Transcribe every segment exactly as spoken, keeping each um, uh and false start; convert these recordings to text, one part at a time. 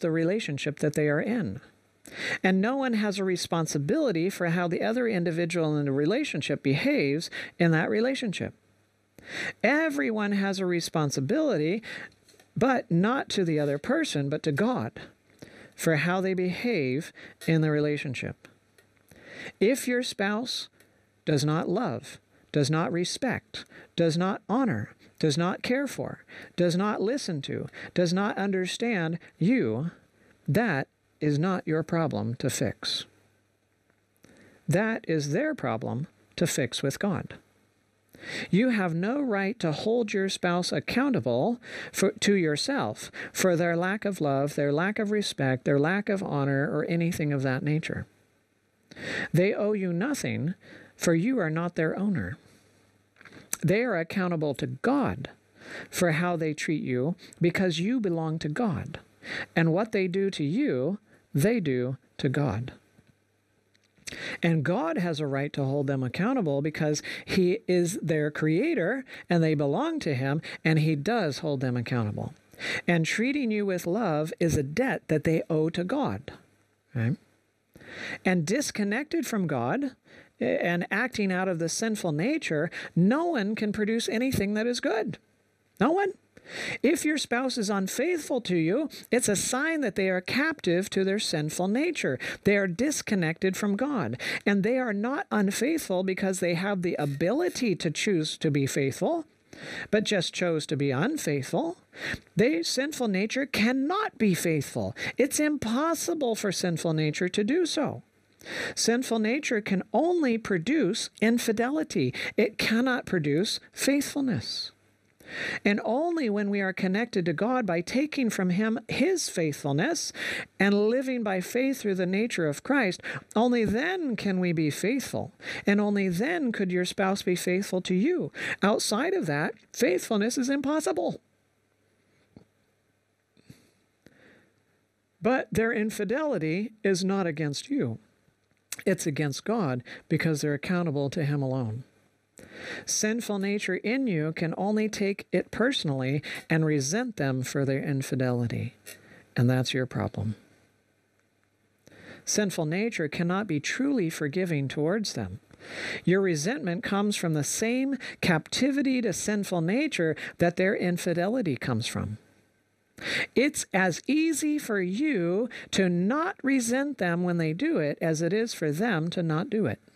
the relationship that they are in. And no one has a responsibility for how the other individual in the relationship behaves in that relationship. Everyone has a responsibility, but not to the other person, but to God, for how they behave in the relationship. If your spouse does not love, does not respect, does not honor, does not care for, does not listen to, does not understand you, that is not your problem to fix. That is their problem to fix with God. You have no right to hold your spouse accountable for, to yourself for their lack of love, their lack of respect, their lack of honor, or anything of that nature. They owe you nothing, for you are not their owner. They are accountable to God for how they treat you because you belong to God. And what they do to you, they do to God. And God has a right to hold them accountable because He is their creator and they belong to Him, and He does hold them accountable. And treating you with love is a debt that they owe to God. Right? And disconnected from God and acting out of the sinful nature, no one can produce anything that is good. No one. If your spouse is unfaithful to you, it's a sign that they are captive to their sinful nature. They are disconnected from God. And they are not unfaithful because they have the ability to choose to be faithful, but just chose to be unfaithful. Their sinful nature cannot be faithful. It's impossible for sinful nature to do so. Sinful nature can only produce infidelity. It cannot produce faithfulness. And only when we are connected to God by taking from Him His faithfulness and living by faith through the nature of Christ, only then can we be faithful. And only then could your spouse be faithful to you. Outside of that, faithfulness is impossible. But their infidelity is not against you. It's against God because they're accountable to Him alone. Sinful nature in you can only take it personally and resent them for their infidelity. And that's your problem. Sinful nature cannot be truly forgiving towards them. Your resentment comes from the same captivity to sinful nature that their infidelity comes from. It's as easy for you to not resent them when they do it as it is for them to not do it.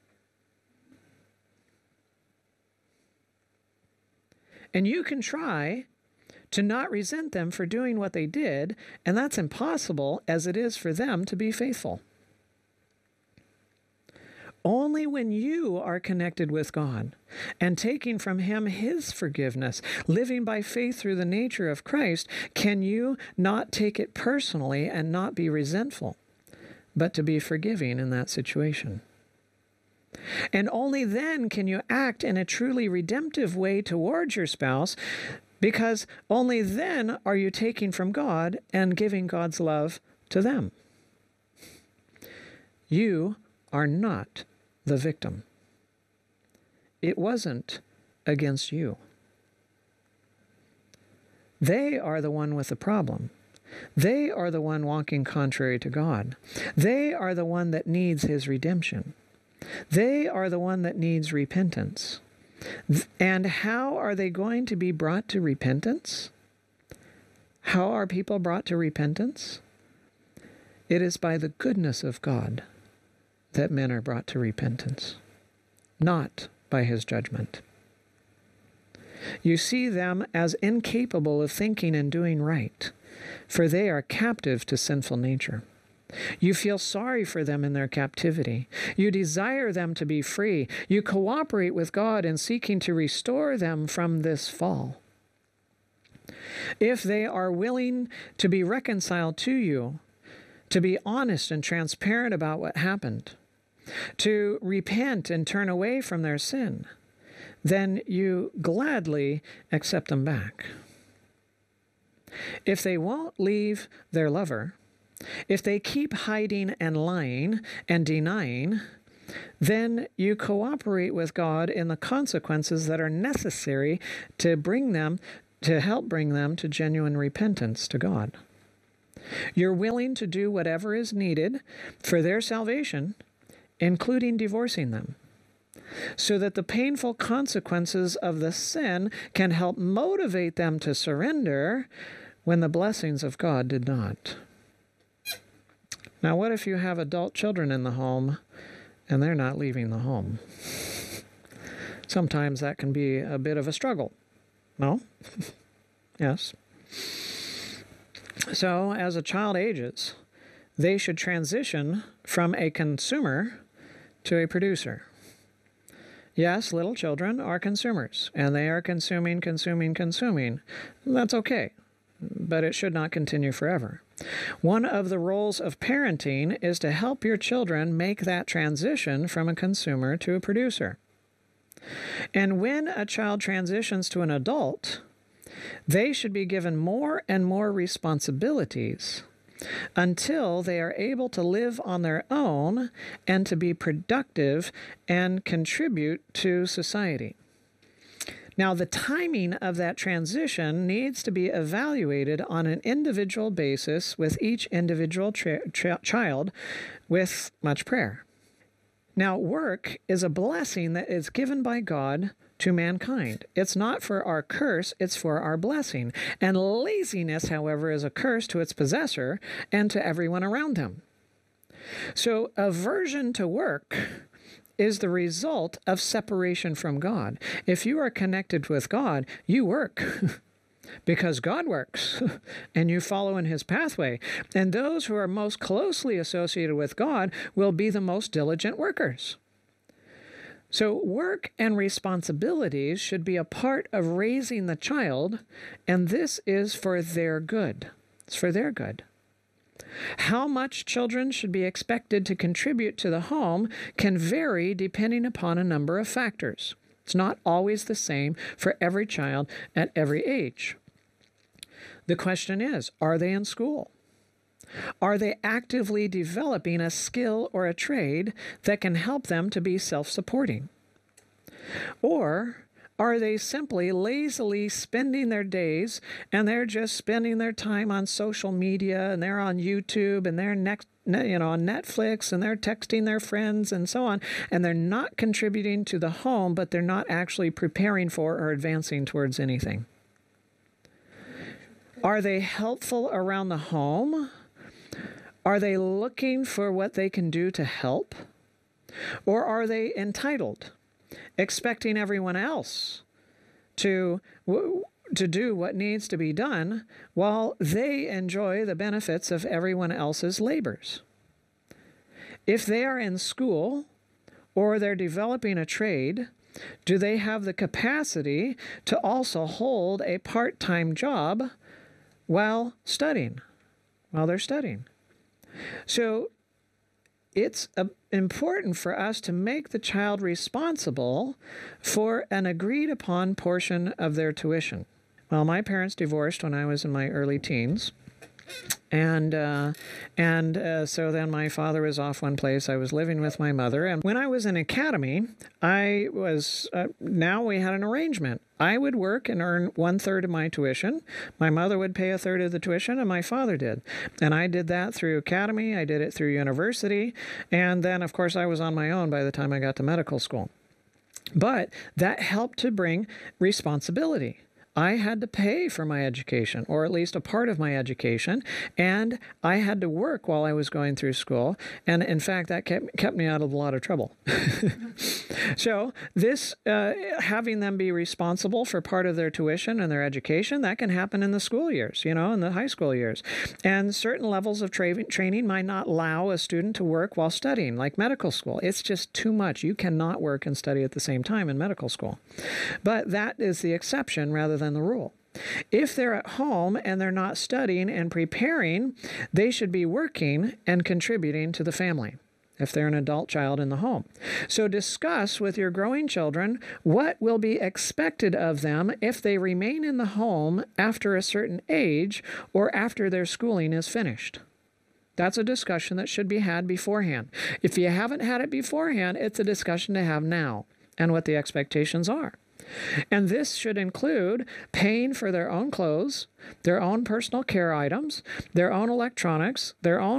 And you can try to not resent them for doing what they did, and that's impossible as it is for them to be faithful. Only when you are connected with God and taking from Him His forgiveness, living by faith through the nature of Christ, can you not take it personally and not be resentful, but to be forgiving in that situation. And only then can you act in a truly redemptive way towards your spouse, because only then are you taking from God and giving God's love to them. You are not the victim. It wasn't against you. They are the one with the problem. They are the one walking contrary to God. They are the one that needs His redemption. They are the one that needs repentance. And how are they going to be brought to repentance? How are people brought to repentance? It is by the goodness of God that men are brought to repentance, not by His judgment. You see them as incapable of thinking and doing right, for they are captive to sinful nature. You feel sorry for them in their captivity. You desire them to be free. You cooperate with God in seeking to restore them from this fall. If they are willing to be reconciled to you, to be honest and transparent about what happened, to repent and turn away from their sin, then you gladly accept them back. If they won't leave their lover, if they keep hiding and lying and denying, then you cooperate with God in the consequences that are necessary to bring them, to help bring them to genuine repentance to God. You're willing to do whatever is needed for their salvation, including divorcing them, so that the painful consequences of the sin can help motivate them to surrender when the blessings of God did not. Now, what if you have adult children in the home and they're not leaving the home? Sometimes that can be a bit of a struggle. No? Yes. So, as a child ages, they should transition from a consumer to a producer. Yes, little children are consumers, and they are consuming, consuming, consuming. That's okay, but it should not continue forever. One of the roles of parenting is to help your children make that transition from a consumer to a producer. And when a child transitions to an adult, they should be given more and more responsibilities until they are able to live on their own and to be productive and contribute to society. Now, the timing of that transition needs to be evaluated on an individual basis with each individual tra- tra- child with much prayer. Now, work is a blessing that is given by God to mankind. It's not for our curse, it's for our blessing. And laziness, however, is a curse to its possessor and to everyone around him. So, aversion to work is the result of separation from God. If you are connected with God, you work because God works and you follow in his pathway. And those who are most closely associated with God will be the most diligent workers. So work and responsibilities should be a part of raising the child, and this is for their good. It's for their good. How much children should be expected to contribute to the home can vary depending upon a number of factors. It's not always the same for every child at every age. The question is, are they in school? Are they actively developing a skill or a trade that can help them to be self-supporting? Or are they simply lazily spending their days and they're just spending their time on social media and they're on YouTube and they're next, you know, on Netflix and they're texting their friends and so on, and they're not contributing to the home, but they're not actually preparing for or advancing towards anything? Are they helpful around the home? Are they looking for what they can do to help? Or are they entitled, expecting everyone else to, to do what needs to be done while they enjoy the benefits of everyone else's labors? If they are in school or they're developing a trade, do they have the capacity to also hold a part-time job while studying, while they're studying? So it's uh, important for us to make the child responsible for an agreed upon portion of their tuition. Well, my parents divorced when I was in my early teens. And uh, and uh, so then my father was off one place. I was living with my mother. And when I was in academy, I was, uh, now we had an arrangement. I would work and earn one third of my tuition. My mother would pay a third of the tuition, and my father did. And I did that through academy. I did it through university. And then, of course, I was on my own by the time I got to medical school. But that helped to bring responsibility. I had to pay for my education, or at least a part of my education, and I had to work while I was going through school. And in fact, that kept, kept me out of a lot of trouble. So this, uh, having them be responsible for part of their tuition and their education, that can happen in the school years, you know, in the high school years. And certain levels of tra- training might not allow a student to work while studying, like medical school. It's just too much. You cannot work and study at the same time in medical school. But that is the exception rather than the rule. If they're at home and they're not studying and preparing, they should be working and contributing to the family if they're an adult child in the home. So discuss with your growing children what will be expected of them if they remain in the home after a certain age or after their schooling is finished. That's a discussion that should be had beforehand. If you haven't had it beforehand, it's a discussion to have now and what the expectations are. And this should include paying for their own clothes, their own personal care items, their own electronics, their own